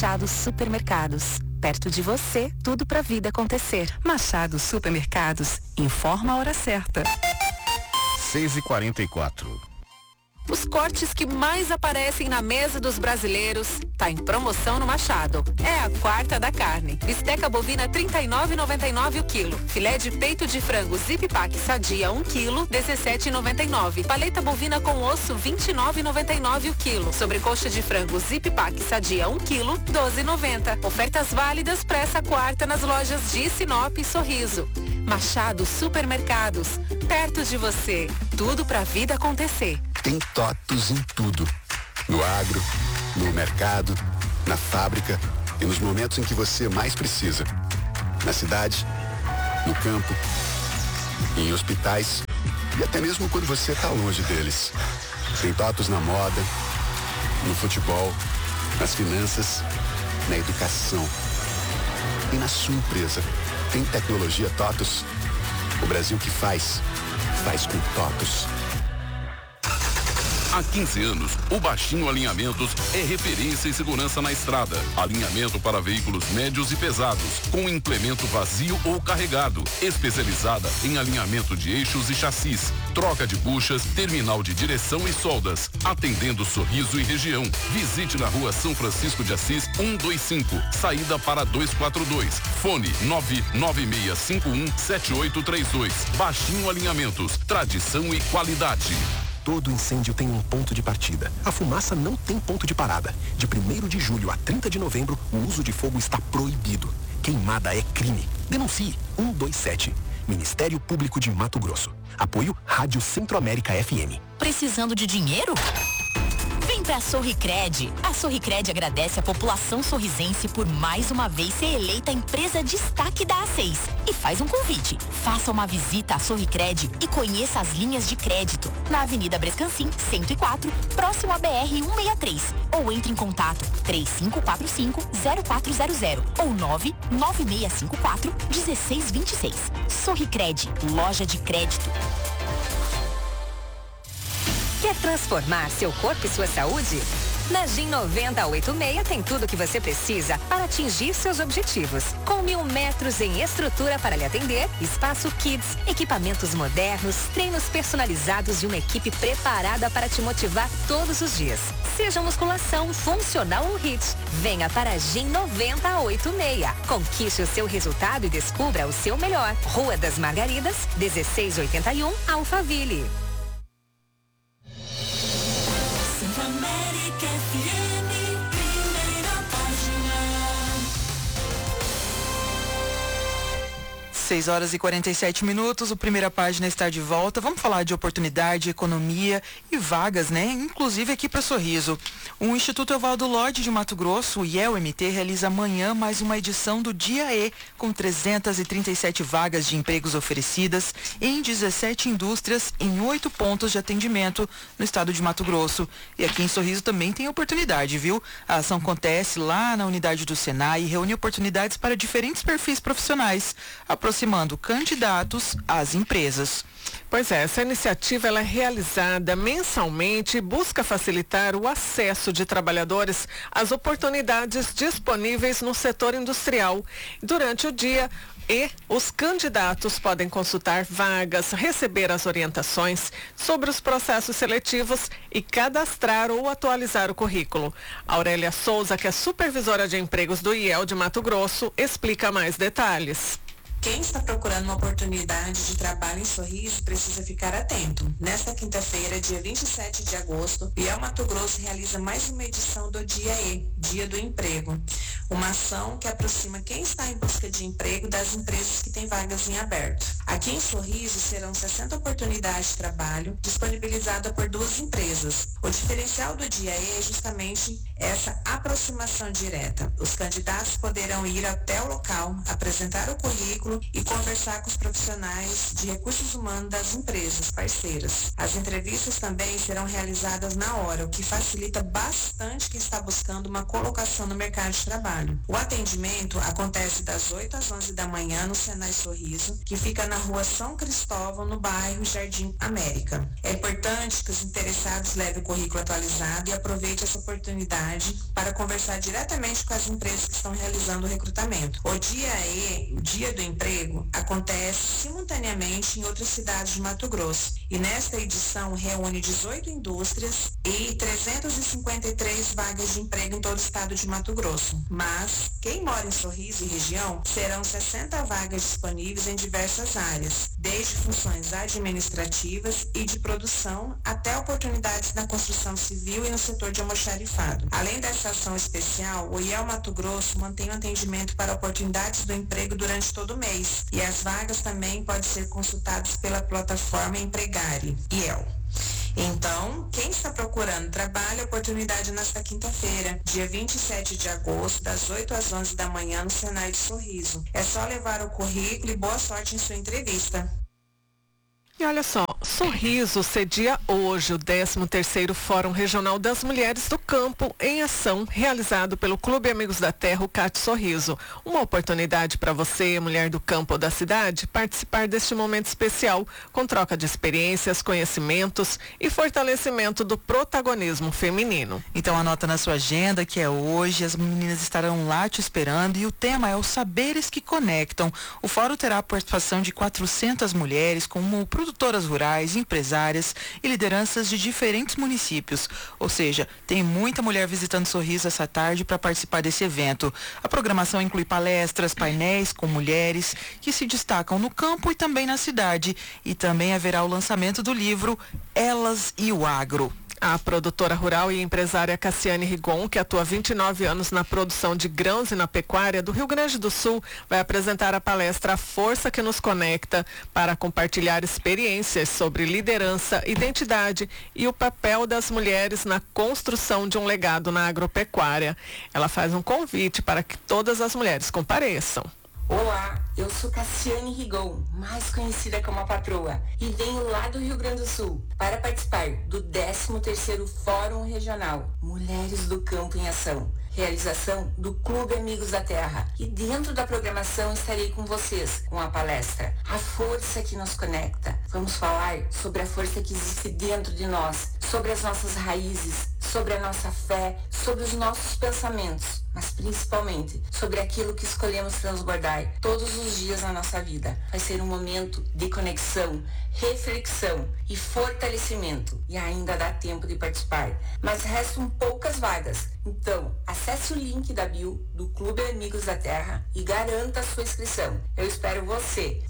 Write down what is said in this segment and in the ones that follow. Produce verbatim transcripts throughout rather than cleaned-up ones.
Machado Supermercados. Perto de você, tudo pra vida acontecer. Machado Supermercados, informa a hora certa. seis e quarenta e quatro. Os cortes que mais aparecem na mesa dos brasileiros tá em promoção no Machado. É a quarta da carne. Bisteca bovina trinta e nove reais e noventa e nove centavos o quilo. Filé de peito de frango Zip Pack Sadia um quilo, dezessete reais e noventa e nove centavos. Paleta bovina com osso vinte e nove reais e noventa e nove centavos o quilo. Sobrecoxa de frango Zip Pack Sadia um quilo, doze reais e noventa centavos. Ofertas válidas para essa quarta nas lojas de Sinop e Sorriso. Machado Supermercados. Perto de você. Tudo pra vida acontecer. Tem TOTUS em tudo. No agro, no mercado, na fábrica e nos momentos em que você mais precisa. Na cidade, no campo, em hospitais e até mesmo quando você está longe deles. Tem TOTUS na moda, no futebol, nas finanças, na educação e na sua empresa. Tem tecnologia TOTUS. O Brasil que faz, faz com TOTUS. Há quinze anos, o Baixinho Alinhamentos é referência em segurança na estrada. Alinhamento para veículos médios e pesados, com implemento vazio ou carregado. Especializada em alinhamento de eixos e chassis, troca de buchas, terminal de direção e soldas. Atendendo Sorriso e região. Visite na rua São Francisco de Assis, cento e vinte e cinco, saída para duzentos e quarenta e dois. Fone nove nove seis cinco um sete oito três dois. Baixinho Alinhamentos, tradição e qualidade. Todo incêndio tem um ponto de partida. A fumaça não tem ponto de parada. De primeiro de julho a trinta de novembro, o uso de fogo está proibido. Queimada é crime. Denuncie um dois sete. Ministério Público de Mato Grosso. Apoio Rádio Centro-América F M. Precisando de dinheiro? Vem pra Sorricred. A Sorricred agradece a população sorrisense por mais uma vez ser eleita a empresa destaque da A seis. E faz um convite. Faça uma visita à Sorricred e conheça as linhas de crédito. Na Avenida Brescancim, cento e quatro, próximo a B R cento e sessenta e três. Ou entre em contato três cinco quatro cinco, zero quatro zero zero ou nove nove seis cinco quatro, um seis dois seis. Sorricred, loja de crédito. Quer transformar seu corpo e sua saúde? Na Gin noventa oitenta e seis tem tudo o que você precisa para atingir seus objetivos. Com mil metros em estrutura para lhe atender, espaço kids, equipamentos modernos, treinos personalizados e uma equipe preparada para te motivar todos os dias. Seja musculação, funcional ou hit, venha para a Gin noventa oitenta e seis. Conquiste o seu resultado e descubra o seu melhor. Rua das Margaridas, dezesseis oitenta e um, Alphaville. seis horas e quarenta e sete minutos, o Primeira Página está de volta. Vamos falar de oportunidade, economia e vagas, né? Inclusive aqui para Sorriso. O Instituto Evaldo Lodge de Mato Grosso, o I E L M T, realiza amanhã mais uma edição do Dia E, com trezentas e trinta e sete vagas de empregos oferecidas em dezessete indústrias em oito pontos de atendimento no estado de Mato Grosso. E aqui em Sorriso também tem oportunidade, viu? A ação acontece lá na unidade do Senai e reúne oportunidades para diferentes perfis profissionais, aproximadamente aproximando candidatos às empresas. Pois é, essa iniciativa ela é realizada mensalmente e busca facilitar o acesso de trabalhadores às oportunidades disponíveis no setor industrial. Durante o dia, e os candidatos podem consultar vagas, receber as orientações sobre os processos seletivos e cadastrar ou atualizar o currículo. Aurélia Souza, que é supervisora de empregos do I E L de Mato Grosso, explica mais detalhes. Quem está procurando uma oportunidade de trabalho em Sorriso precisa ficar atento. Nesta quinta-feira, dia vinte e sete de agosto, o I E L Mato Grosso realiza mais uma edição do Dia E, Dia do Emprego. Uma ação que aproxima quem está em busca de emprego das empresas que têm vagas em aberto. Aqui em Sorriso serão sessenta oportunidades de trabalho disponibilizadas por duas empresas. O diferencial do Dia E é justamente essa aproximação direta. Os candidatos poderão ir até o local, apresentar o currículo e conversar com os profissionais de recursos humanos das empresas parceiras. As entrevistas também serão realizadas na hora, o que facilita bastante quem está buscando uma colocação no mercado de trabalho. trabalho. O atendimento acontece das oito às onze da manhã no Senai Sorriso, que fica na rua São Cristóvão, no bairro Jardim América. É importante que os interessados levem o currículo atualizado e aproveite essa oportunidade para conversar diretamente com as empresas que estão realizando o recrutamento. O Dia E, o Dia do Emprego, acontece simultaneamente em outras cidades de Mato Grosso e nesta edição reúne dezoito indústrias e trezentas e cinquenta e três vagas de emprego em todo o estado de Mato Grosso. Mas quem mora em Sorriso e região, serão sessenta vagas disponíveis em diversas áreas, desde funções administrativas e de produção até oportunidades na construção civil e no setor de almoxarifado. Além dessa ação especial, o I E L Mato Grosso mantém o atendimento para oportunidades do emprego durante todo o mês e as vagas também podem ser consultadas pela plataforma Empregare, I E L. Então, quem está procurando trabalho, oportunidade nesta quinta-feira, dia vinte e sete de agosto, das oito às onze da manhã, no Senai de Sorriso. É só levar o currículo e boa sorte em sua entrevista. E olha só, Sorriso cedia hoje o décimo terceiro Fórum Regional das Mulheres do Campo em Ação, realizado pelo Clube Amigos da Terra, o C A T Sorriso. Uma oportunidade para você, mulher do campo ou da cidade, participar deste momento especial, com troca de experiências, conhecimentos e fortalecimento do protagonismo feminino. Então anota na sua agenda que é hoje, as meninas estarão lá te esperando e o tema é os saberes que conectam. O fórum terá a participação de quatrocentas mulheres, como produtoras rurais, empresárias e lideranças de diferentes municípios. Ou seja, tem muita mulher visitando Sorriso essa tarde para participar desse evento. A programação inclui palestras, painéis com mulheres que se destacam no campo e também na cidade. E também haverá o lançamento do livro Elas e o Agro. A produtora rural e empresária Cassiane Rigon, que atua há vinte e nove anos na produção de grãos e na pecuária do Rio Grande do Sul, vai apresentar a palestra A Força que Nos Conecta para compartilhar experiências sobre liderança, identidade e o papel das mulheres na construção de um legado na agropecuária. Ela faz um convite para que todas as mulheres compareçam. Olá, eu sou Cassiane Rigon, mais conhecida como a Patroa, e venho lá do Rio Grande do Sul para participar do décimo terceiro Fórum Regional Mulheres do Campo em Ação, realização do Clube Amigos da Terra. E dentro da programação estarei com vocês com a palestra A Força que Nos Conecta. Vamos falar sobre a força que existe dentro de nós, sobre as nossas raízes, sobre a nossa fé, sobre os nossos pensamentos, mas principalmente sobre aquilo que escolhemos transbordar todos os dias na nossa vida. Vai ser um momento de conexão, reflexão e fortalecimento. E ainda dá tempo de participar, mas restam poucas vagas. Então, acesse o link da bio do Clube Amigos da Terra e garanta a sua inscrição. Eu espero você.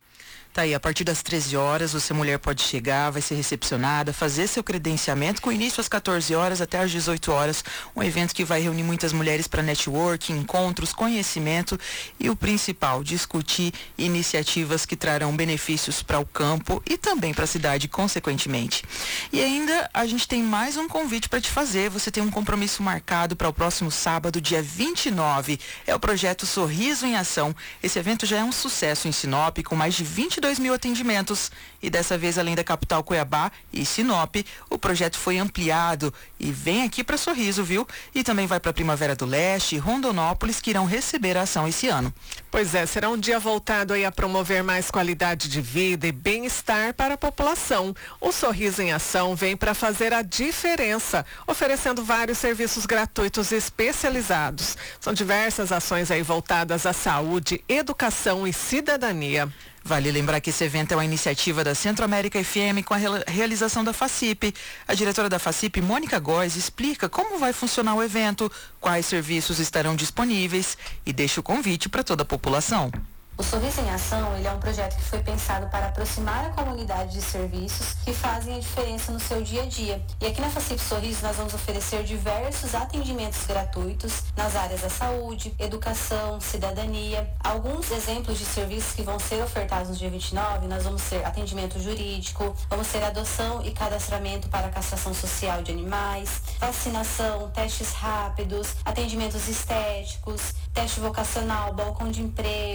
Tá aí, a partir das treze horas, você mulher pode chegar, vai ser recepcionada, fazer seu credenciamento com início às quatorze horas até às dezoito horas. Um evento que vai reunir muitas mulheres para networking, encontros, conhecimento e o principal, discutir iniciativas que trarão benefícios para o campo e também para a cidade, consequentemente. E ainda a gente tem mais um convite para te fazer. Você tem um compromisso marcado para o próximo sábado, dia vinte e nove. É o projeto Sorriso em Ação. Esse evento já é um sucesso em Sinop, com mais de vinte e dois mil atendimentos e dessa vez, além da capital Cuiabá e Sinop, o projeto foi ampliado e vem aqui para Sorriso, viu? E também vai para Primavera do Leste e Rondonópolis, que irão receber a ação esse ano. Pois é, será um dia voltado aí a promover mais qualidade de vida e bem-estar para a população. O Sorriso em Ação vem para fazer a diferença, oferecendo vários serviços gratuitos e especializados. São diversas ações aí voltadas à saúde, educação e cidadania. Vale lembrar que esse evento é uma iniciativa da Centro-América F M com a realização da FACIP. A diretora da FACIP, Mônica Góes, explica como vai funcionar o evento, quais serviços estarão disponíveis e deixa o convite para toda a população. O Sorriso em Ação, ele é um projeto que foi pensado para aproximar a comunidade de serviços que fazem a diferença no seu dia a dia. E aqui na FACIP Sorriso nós vamos oferecer diversos atendimentos gratuitos nas áreas da saúde, educação, cidadania. Alguns exemplos de serviços que vão ser ofertados no dia vinte e nove, nós vamos ter atendimento jurídico, vamos ter adoção e cadastramento para castração social de animais, vacinação, testes rápidos, atendimentos estéticos, teste vocacional, balcão de emprego, triagem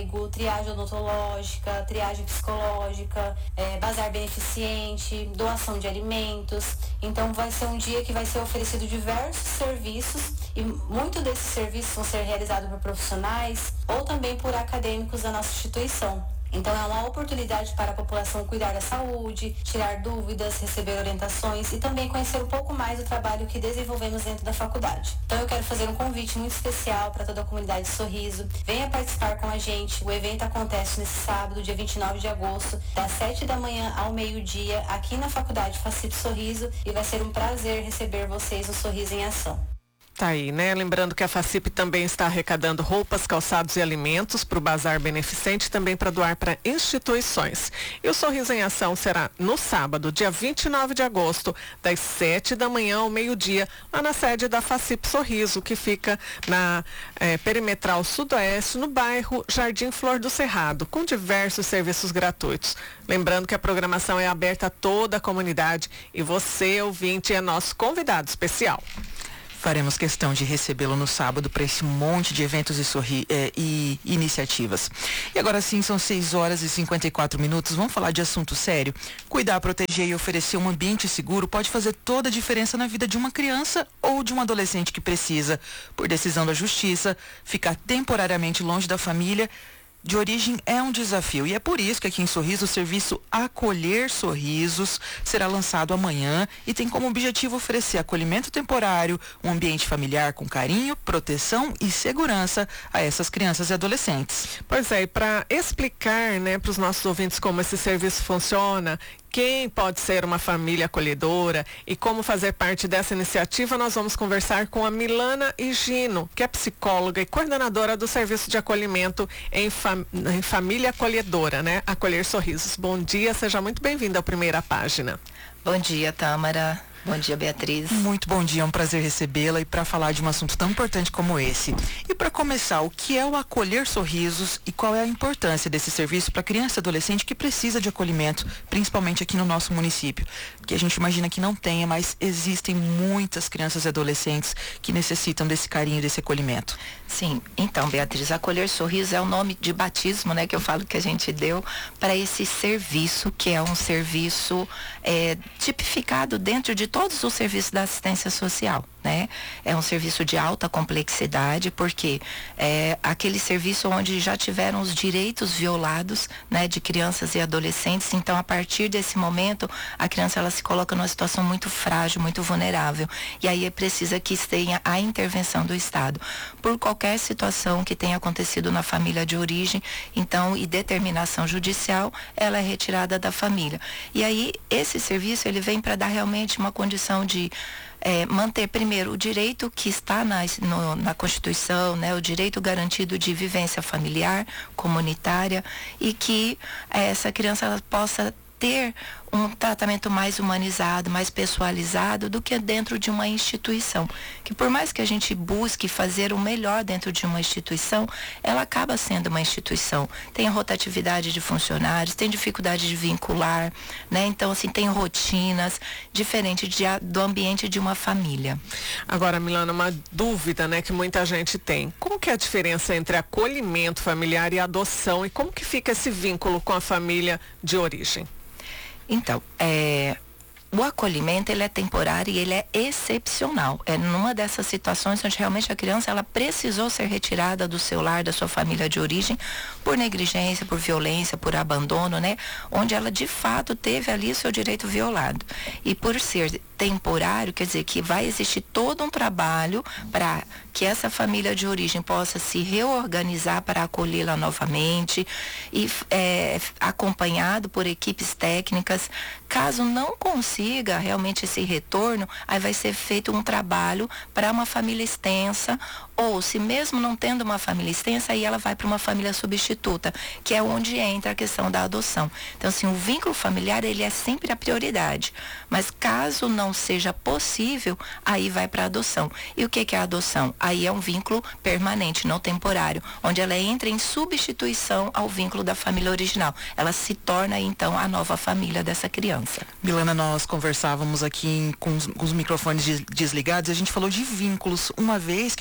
triagem odontológica, triagem psicológica, é, bazar beneficente, doação de alimentos. Então vai ser um dia que vai ser oferecido diversos serviços e muitos desses serviços vão ser realizados por profissionais ou também por acadêmicos da nossa instituição. Então é uma oportunidade para a população cuidar da saúde, tirar dúvidas, receber orientações e também conhecer um pouco mais do trabalho que desenvolvemos dentro da faculdade. Então eu quero fazer um convite muito especial para toda a comunidade de Sorriso. Venha participar com a gente. O evento acontece nesse sábado, dia vinte e nove de agosto, das sete da manhã ao meio-dia, aqui na Faculdade Facip Sorriso, e vai ser um prazer receber vocês no Sorriso em Ação. Tá aí, né? Lembrando que a Facip também está arrecadando roupas, calçados e alimentos para o Bazar Beneficente, também para doar para instituições. E o Sorriso em Ação será no sábado, dia vinte e nove de agosto, das sete da manhã ao meio-dia, lá na sede da Facip Sorriso, que fica na eh, Perimetral Sudoeste, no bairro Jardim Flor do Cerrado, com diversos serviços gratuitos. Lembrando que a programação é aberta a toda a comunidade e você, ouvinte, é nosso convidado especial. Faremos questão de recebê-lo no sábado para esse monte de eventos e, sorri eh, e iniciativas. E agora sim, são seis horas e cinquenta e quatro minutos. Vamos falar de assunto sério? Cuidar, proteger e oferecer um ambiente seguro pode fazer toda a diferença na vida de uma criança ou de um adolescente que precisa, por decisão da justiça, ficar temporariamente longe da família de origem é um desafio, e é por isso que aqui em Sorriso o serviço Acolher Sorrisos será lançado amanhã e tem como objetivo oferecer acolhimento temporário, um ambiente familiar com carinho, proteção e segurança a essas crianças e adolescentes. Pois é, e para explicar, né, para os nossos ouvintes como esse serviço funciona, quem pode ser uma família acolhedora e como fazer parte dessa iniciativa, nós vamos conversar com a Milana Higino, que é psicóloga e coordenadora do Serviço de Acolhimento em, fam em Família Acolhedora, né? Acolher Sorrisos. Bom dia, seja muito bem-vinda à Primeira Página. Bom dia, Tâmara. Bom dia, Beatriz. Muito bom dia, é um prazer recebê-la e para falar de um assunto tão importante como esse. E para começar, o que é o Acolher Sorrisos e qual é a importância desse serviço para criança e adolescente que precisa de acolhimento, principalmente aqui no nosso município? Que a gente imagina que não tenha, mas existem muitas crianças e adolescentes que necessitam desse carinho, desse acolhimento. Sim, então, Beatriz, Acolher Sorrisos é o nome de batismo, né, que eu falo que a gente deu para esse serviço, que é um serviço é, tipificado dentro de todos os serviços da assistência social, né? É um serviço de alta complexidade, porque é aquele serviço onde já tiveram os direitos violados, né, de crianças e adolescentes. Então, a partir desse momento, a criança ela se coloca numa situação muito frágil, muito vulnerável. E aí é precisa que tenha a intervenção do Estado. Por qualquer situação que tenha acontecido na família de origem, então, e determinação judicial, ela é retirada da família. E aí, esse serviço, ele vem para dar realmente uma condição de é, manter primeiro o direito que está na, no, na Constituição, né, o direito garantido de vivência familiar, comunitária, e que é, essa criança ela possa ter um tratamento mais humanizado, mais pessoalizado do que dentro de uma instituição. Que por mais que a gente busque fazer o melhor dentro de uma instituição, ela acaba sendo uma instituição. Tem a rotatividade de funcionários, tem dificuldade de vincular, né? Então, assim, tem rotinas diferentes de, do ambiente de uma família. Agora, Milana, uma dúvida, né, que muita gente tem. Como que é a diferença entre acolhimento familiar e adoção, e como que fica esse vínculo com a família de origem? Então, é, o acolhimento ele é temporário e ele é excepcional. É numa dessas situações onde realmente a criança ela precisou ser retirada do seu lar, da sua família de origem, por negligência, por violência, por abandono, né? Onde ela de fato teve ali o seu direito violado. E por ser temporário, quer dizer que vai existir todo um trabalho para que essa família de origem possa se reorganizar para acolhê-la novamente e é, acompanhado por equipes técnicas. Caso não consiga realmente esse retorno, aí vai ser feito um trabalho para uma família extensa, ou se mesmo não tendo uma família extensa, aí ela vai para uma família substituta, que é onde entra a questão da adoção. Então, assim, o vínculo familiar, ele é sempre a prioridade, mas caso não seja possível, aí vai para a adoção. E o que que é a adoção? Aí é um vínculo permanente, não temporário, onde ela entra em substituição ao vínculo da família original. Ela se torna, então, a nova família dessa criança. Milana, nós conversávamos aqui em, com, os, com os microfones des, desligados e a gente falou de vínculos, uma vez que a família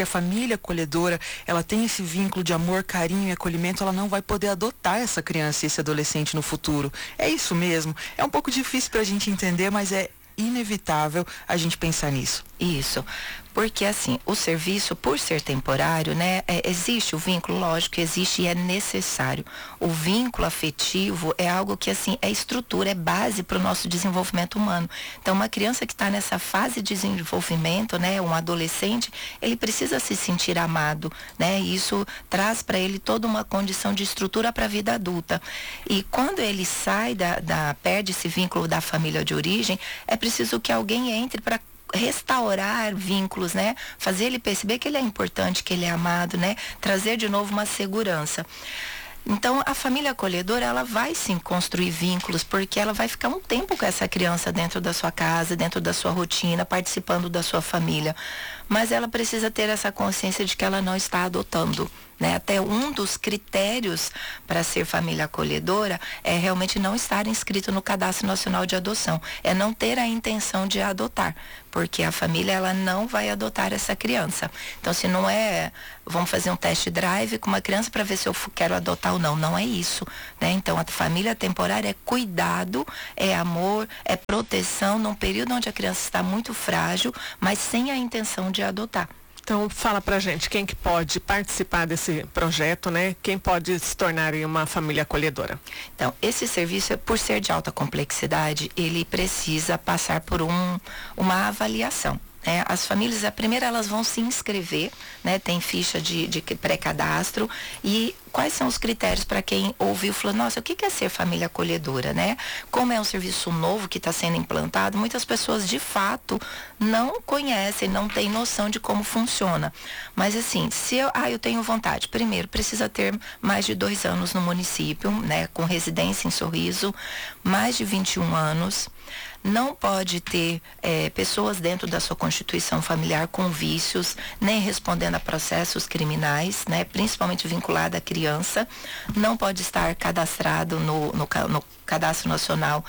família acolhedora, ela tem esse vínculo de amor, carinho e acolhimento, ela não vai poder adotar essa criança e esse adolescente no futuro. É isso mesmo. É um pouco difícil pra gente entender, mas é inevitável a gente pensar nisso. Isso, porque assim, o serviço, por ser temporário, né, é, existe o vínculo, lógico que existe e é necessário. O vínculo afetivo é algo que, assim, é estrutura, é base para o nosso desenvolvimento humano. Então, uma criança que está nessa fase de desenvolvimento, né, um adolescente, ele precisa se sentir amado, né, e isso traz para ele toda uma condição de estrutura para a vida adulta. E quando ele sai da, da, perde esse vínculo da família de origem, é preciso que alguém entre para restaurar vínculos, né? Fazer ele perceber que ele é importante, que ele é amado, né? Trazer de novo uma segurança. Então, a família acolhedora, ela vai sim construir vínculos, porque ela vai ficar um tempo com essa criança dentro da sua casa, dentro da sua rotina, participando da sua família. Mas ela precisa ter essa consciência de que ela não está adotando, né? Até um dos critérios para ser família acolhedora é realmente não estar inscrito no Cadastro Nacional de Adoção, é não ter a intenção de adotar, porque a família, ela não vai adotar essa criança. Então, se não é, vamos fazer um test drive com uma criança para ver se eu quero adotar ou não, não é isso, né? Então, a família temporária é cuidado, é amor, é proteção num período onde a criança está muito frágil, mas sem a intenção de adotar. Então, fala pra gente, quem que pode participar desse projeto, né? Quem pode se tornar uma família acolhedora? Então, esse serviço, por ser de alta complexidade, ele precisa passar por um, uma avaliação. É, as famílias, a primeira, elas vão se inscrever, né? Tem ficha de, de pré-cadastro. E quais são os critérios para quem ouviu e falou, nossa, o que é ser família acolhedora, né? Como é um serviço novo que está sendo implantado, muitas pessoas de fato não conhecem, não têm noção de como funciona. Mas assim, se eu, ah, eu tenho vontade, primeiro, precisa ter mais de dois anos no município, né? Com residência em Sorriso, mais de vinte e um anos. Não pode ter é, pessoas dentro da sua constituição familiar com vícios, nem respondendo a processos criminais, né, principalmente vinculado à criança. Não pode estar cadastrado no, no, no Cadastro Nacional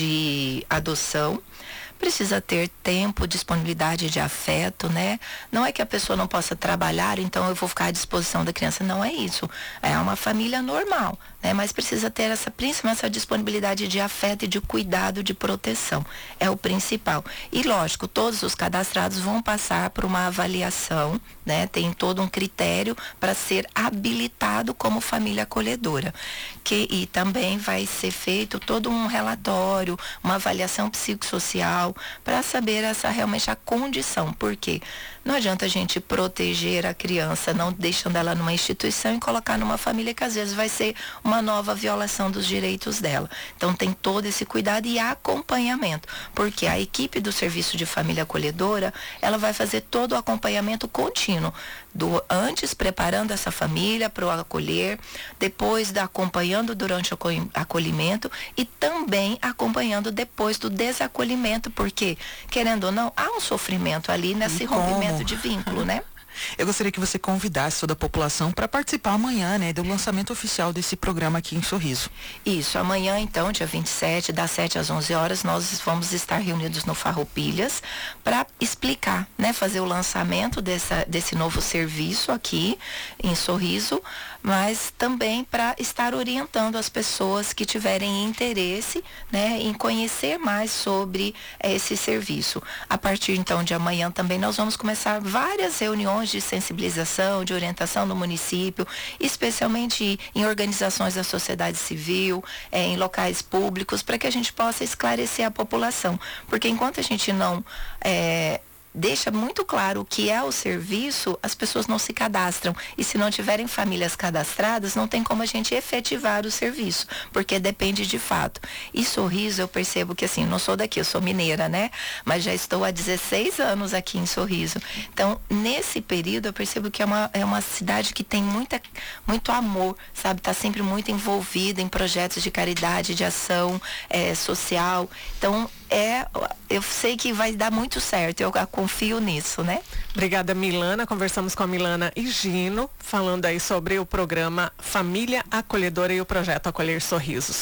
de Adoção. Precisa ter tempo, disponibilidade de afeto, né? Não é que a pessoa não possa trabalhar, então eu vou ficar à disposição da criança. Não é isso. É uma família normal, né? Mas precisa ter essa, principalmente essa disponibilidade de afeto e de cuidado, de proteção. É o principal. E lógico, todos os cadastrados vão passar por uma avaliação, né? Tem todo um critério para ser habilitado como família acolhedora. Que, e também vai ser feito todo um relatório, uma avaliação psicossocial, para saber essa realmente a condição. Por quê? Não adianta a gente proteger a criança, não deixando ela numa instituição e colocar numa família que às vezes vai ser uma nova violação dos direitos dela. Então tem todo esse cuidado e acompanhamento, porque a equipe do Serviço de Família Acolhedora, ela vai fazer todo o acompanhamento contínuo, do antes preparando essa família para o acolher, depois da acompanhando durante o acolhimento e também acompanhando depois do desacolhimento, porque, querendo ou não, há um sofrimento ali nesse rompimento de vínculo, né? Eu gostaria que você convidasse toda a população para participar amanhã, né, do lançamento oficial desse programa aqui em Sorriso. Isso, amanhã então, dia vinte e sete, das sete às onze horas, nós vamos estar reunidos no Farroupilhas para explicar, né, fazer o lançamento dessa, desse novo serviço aqui em Sorriso, mas também para estar orientando as pessoas que tiverem interesse, né, em conhecer mais sobre eh, esse serviço. A partir então de amanhã também nós vamos começar várias reuniões de sensibilização, de orientação no município, especialmente em organizações da sociedade civil, eh, em locais públicos, para que a gente possa esclarecer a população. Porque enquanto a gente não eh, deixa muito claro o que é o serviço, as pessoas não se cadastram. E se não tiverem famílias cadastradas, não tem como a gente efetivar o serviço, porque depende de fato. E Sorriso, eu percebo que assim, não sou daqui, eu sou mineira, né? Mas já estou há dezesseis anos aqui em Sorriso. Então, nesse período, eu percebo que é uma, é uma cidade que tem muita, muito amor, sabe? Está sempre muito envolvida em projetos de caridade, de ação é, social. Então, é, eu sei que vai dar muito certo, eu confio nisso, né? Obrigada, Milana. Conversamos com a Milana e Gino, falando aí sobre o programa Família Acolhedora e o projeto Acolher Sorrisos.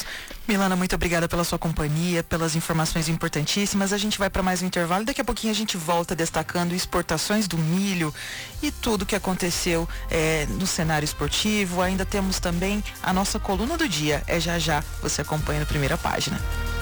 Milana, muito obrigada pela sua companhia, pelas informações importantíssimas. A gente vai para mais um intervalo. Daqui a pouquinho a gente volta destacando exportações do milho e tudo que aconteceu é, no cenário esportivo. Ainda temos também a nossa coluna do dia. É já já. Você acompanha na primeira página.